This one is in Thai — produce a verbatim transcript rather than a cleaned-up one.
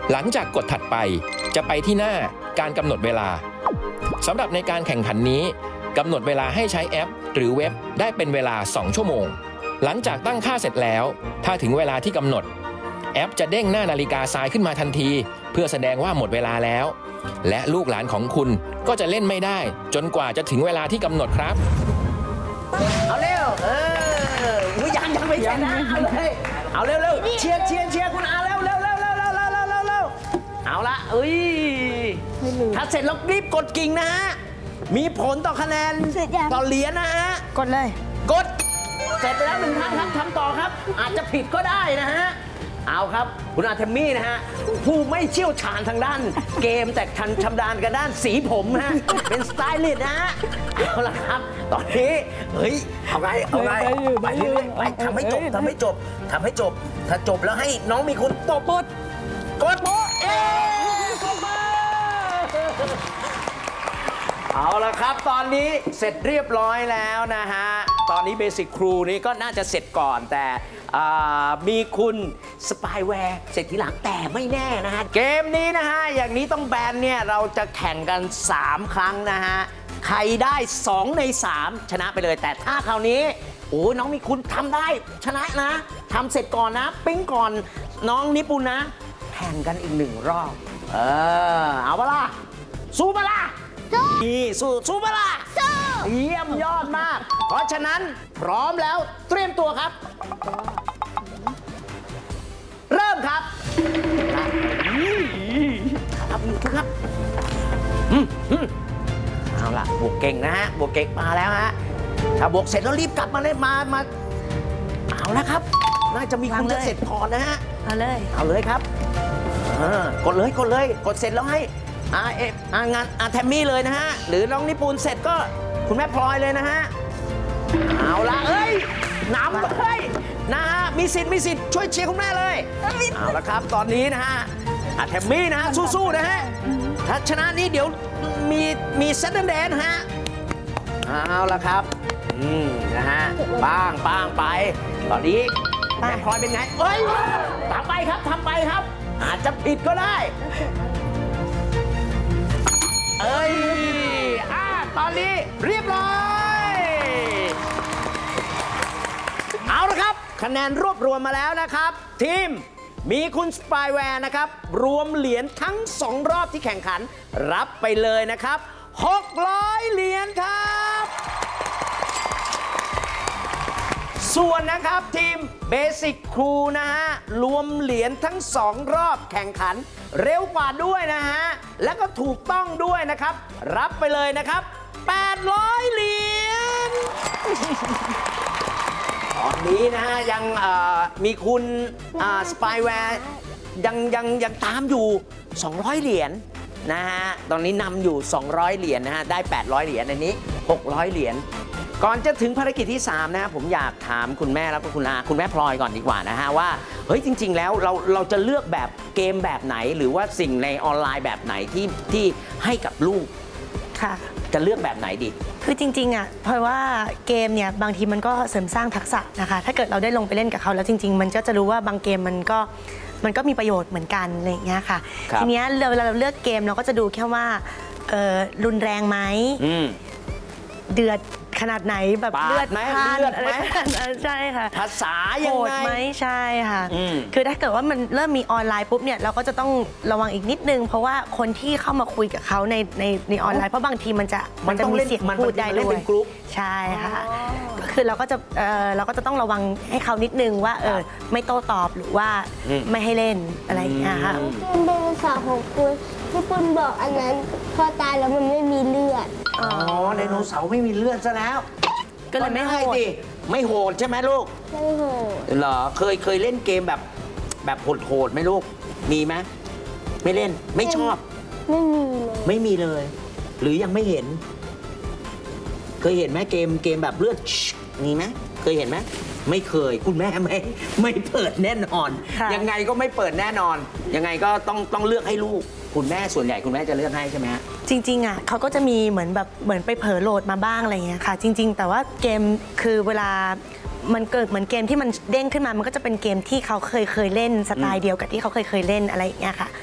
หลังจากกดถัดไปจะไปที่หน้าการกำหนดเวลาสำหรับในการแข่งขันนี้กำหนดเวลาให้ใช้แอปหรือเว็บได้เป็นเวลาสองชั่วโมงหลังจากตั้งค่าเสร็จแล้วถ้าถึงเวลาที่กำหนดแอปจะเด้งหน้านาฬิกาทรายขึ้นมาทันทีเพื่อแสดงว่าหมดเวลาแล้วและลูกหลานของคุณก็จะเล่นไม่ได้จนกว่าจะถึงเวลาที่กำหนดครับเอาเร็วเอออุ้ยยังยังไม่เสร็จนะเอาเลยเอาเร็วเร็วเชียร์เชียร์เชียร์คุณอาเร็วเร็วเร็วเร็วเร็วเร็วเร็วเร็วเร็วเอาละเอ้ยถ้าเสร็จแล้วรีบกดกิ่งนะฮะมีผลต่อคะแนนต่อเหรียญนะฮะกดเลยกดเสร็จไปแล้วหนึ่งท่านครับทำต่อครับอาจจะผิดก็ได้นะฮะเอาครับคุณอาเทมมี่นะฮะผู้ไม่เชี่ยวชาญทางด้านเกมแต่ทันชำนาญกันด้านสีผมนะฮะเป็นสไตลิสต์นะฮะเอาละครับตอนนี้เฮ้ยเอาไงเอาไงไปเรื่อยๆไปทำให้จบทำให้จบทำให้จบถ้าจบแล้วให้น้องมีคุณตบปุ๊บกดปุ๊บเอ๊เอาละครับตอนนี้เสร็จเรียบร้อยแล้วนะฮะตอนนี้เบสิกครูนี้ก็น่าจะเสร็จก่อนแต่มีคุณสปายแวร์เสร็จทีหลังแต่ไม่แน่นะฮะเกมนี้นะฮะอย่างนี้ต้องแบนเนี่ยเราจะแข่งกันสามครั้งนะฮะใครได้สองในสามชนะไปเลยแต่ถ้าคราวนี้โอ้น้องมีคุณทำได้ชนะนะทำเสร็จก่อนนะปิ้งก่อนน้องนิปุนนะแข่งกันอีกหนึ่งรอบเออเอาปะล่ะสู้ปะล่ะนี่สู้สู้ปะล่ะสู้เยี่ยมยอดมากเพราะฉะนั้นพร้อมแล้วเตรียมตัวครับเริ่มครับครับครับเอาล่ะบวกเก่งนะฮะบวกเก่งมาแล้วฮะถ้าบวกเสร็จแล้วรีบกลับมาเลยมามาเอาแล้วครับน่าจะมีคุณจะเสร็จก่อนนะฮะเอาเลยเอาเลยครับกดเลยกดเลยกดเสร็จแล้วให้อาเอฟอางานอาแทมมี่เลยนะฮะหรือน้องนิปูนเสร็จก็คุณแม่พลอยเลยนะฮะเอาละเอ้ยน้ำเฮ้ยนะฮะมีสิทธิ์มีสิทธิ์ช่วยเชียร์คุณแม่เลยเอาละครับตอนนี้นะฮะอาแทมมี่นะฮะสู้ๆนะฮะถ้าชนะนี้เดี๋ยวมีมีเซตแดนฮะเอาละครับอืมนะฮะป้างป้างไปตอนนี้แม่พลอยเป็นไงเอ้ยทำไปครับทำไปครับอาจจะผิดก็ได้เอ้ยอ่าตอนนี้เรียบร้อยเอาละครับคะแนนรวบรวมมาแล้วนะครับทีมมีคุณสปายแวร์นะครับรวมเหรียญทั้งสองรอบที่แข่งขันรับไปเลยนะครับหกร้อยเหรียญครับส่วนนะครับทีมเบสิกครูนะฮะรวมเหรียญทั้งสองรอบแข่งขันเร็วกว่าด้วยนะฮะและก็ถูกต้องด้วยนะครับรับไปเลยนะครับแปดร้อยเหรียญตอนนี้นะฮะยังมีคุณสปายแวร์ยังยังยังตามอยู่สองร้อยเหรียญนะฮะตอนนี้นำอยู่สองร้อยเหรียญนะฮะได้แปดร้อยเหรียญอันนี้หกร้อยเหรียญก่อนจะถึงภารกิจที่สามนะผมอยากถามคุณแม่แล้วก็คุณอาคุณแม่พลอยก่อนดีกว่านะฮะว่าเฮ้ยจริงๆแล้วเราเราจะเลือกแบบเกมแบบไหนหรือว่าสิ่งในออนไลน์แบบไหนที่ที่ให้กับลูกค่ะจะเลือกแบบไหนดีคือจริงๆอ่ะเพราะว่าเกมเนี่ยบางทีมันก็เสริมสร้างทักษะนะคะถ้าเกิดเราได้ลงไปเล่นกับเขาแล้วจริงๆมันก็จะรู้ว่าบางเกมมันก็มันก็มีประโยชน์เหมือนกันอะไรอย่างเงี้ยค่ะทีเนี้ยเวลาเราเลือกเกมเราก็จะดูแค่ว่ารุนแรงไหมเดือดขนาดไหนแบบเลือดไหมเลือดไหมใช่ค่ะภาษายังไงไหมใช่ค่ะคือถ้าเกิดว่ามันเริ่มมีออนไลน์ปุ๊บเนี่ยเราก็จะต้องระวังอีกนิดนึงเพราะว่าคนที่เข้ามาคุยกับเขาในในในออนไลน์เพราะบางทีมันจะมันจะมีเสียงพูดได้ด้วยใช่ค่ะก็คือเราก็จะเออเราก็จะต้องระวังให้เขานิดนึงว่าเออไม่โต้ตอบหรือว่าไม่ให้เล่นอะไรอย่างเงี้ยค่ะคุณเป็นภาษาของคุณที่คุณบอกอันนั้นพอตายแล้วมันไม่มีเลือดอ๋อไดโนเสาร์ไม่มีเลือดซะแล้วก็เลยไม่โหดไม่โหดใช่ไหมลูกไม่โหดเหรอเคยเคยเล่นเกมแบบแบบโหดๆไหมลูกมีไหมไม่เล่นไม่ชอบไม่มีเลยไม่มีเลย หรือยังไม่เห็น เคยเห็นไหมเกมเกมแบบเลือดมีไหมเคยเห็นไหมไม่เคยคุณแม่ไม่ไม่เปิดแน่นอนยังไงก็ไม่เปิดแน่นอนยังไงก็ต้องต้องเลือกให้ลูกคุณแม่ส่วนใหญ่คุณแม่จะเลือกให้ใช่ไหมฮะจริงๆอ่ะเขาก็จะมีเหมือนแบบเหมือนไปเผลอโหลดมาบ้างอะไรเงี้ยค่ะจริงๆแต่ว่าเกมคือเวลามันเกิดเหมือนเกมที่มันเด้งขึ้นมามันก็จะเป็นเกมที่เขาเคยเคยเล่นสไตล์เดียวกับที่เขาเคยเคยเล่นอะไรอย่างเงี้ยค่ะ